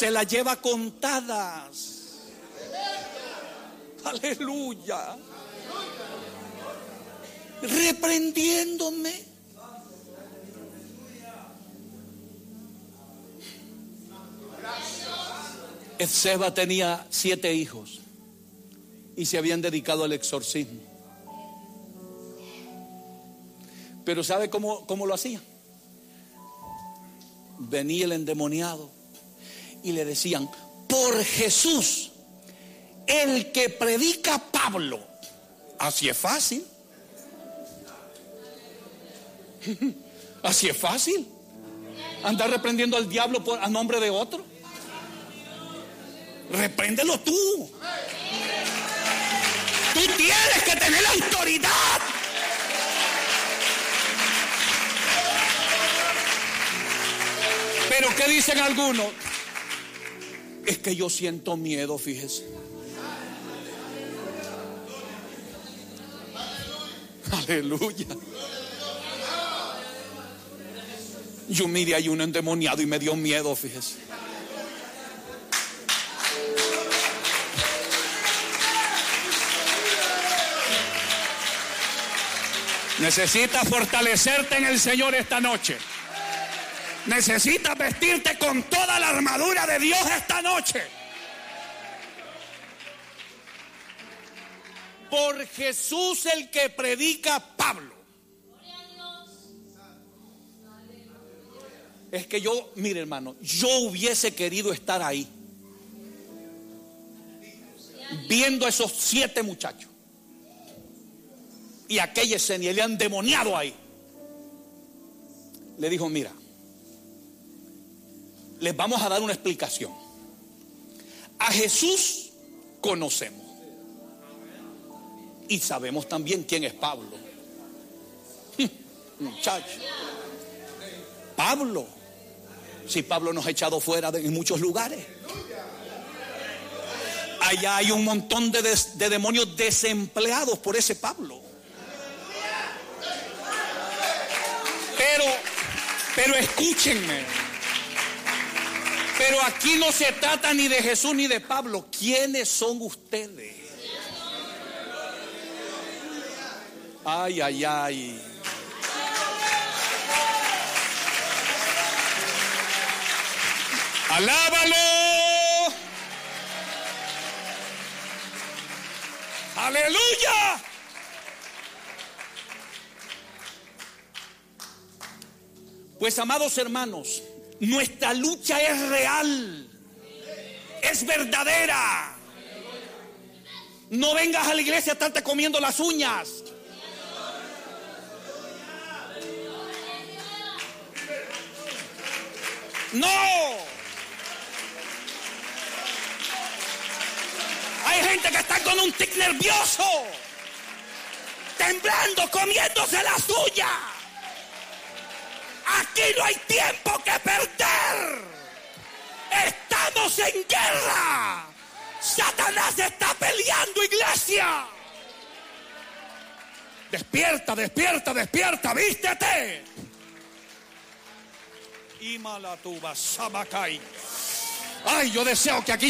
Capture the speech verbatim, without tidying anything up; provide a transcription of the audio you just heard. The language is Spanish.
se las lleva contadas. Aleluya. Reprendiéndome. Seba tenía siete hijos y se habían dedicado al exorcismo. Pero ¿sabe cómo, cómo lo hacían? Venía el endemoniado y le decían: por Jesús, el que predica Pablo. Así es fácil. Así es fácil. Andar reprendiendo al diablo por, a nombre de otro. Repréndelo tú. Tú tienes que tener la autoridad. Pero ¿qué dicen algunos? Es que yo siento miedo, fíjese. Aleluya. Yo miré ahí un endemoniado y me dio miedo, fíjese. Necesitas fortalecerte en el Señor esta noche. Necesitas vestirte con toda la armadura de Dios esta noche. Por Jesús, el que predica Pablo. Es que yo, mire hermano, yo hubiese querido estar ahí, viendo a esos siete muchachos y aquella escena, y le han demoniado ahí. Le dijo: mira, les vamos a dar una explicación. A Jesús conocemos y sabemos también quién es Pablo. Muchacho, Pablo, si Pablo nos ha echado fuera de, en muchos lugares. Allá hay un montón de, des, de demonios desempleados por ese Pablo. Pero, pero escúchenme. Pero aquí no se trata ni de Jesús ni de Pablo. ¿Quiénes son ustedes? Ay, ay, ay. ¡Alábalo! ¡Aleluya! Pues, amados hermanos, nuestra lucha es real, es verdadera. No vengas a la iglesia a estarte comiendo las uñas. No. Hay gente que está con un tic nervioso, temblando, comiéndose las uñas. Aquí no hay tiempo que perder. Estamos en guerra. Satanás está peleando, iglesia. Despierta, despierta, despierta, vístete. Y malatuba, sabacay. Ay, yo deseo que aquí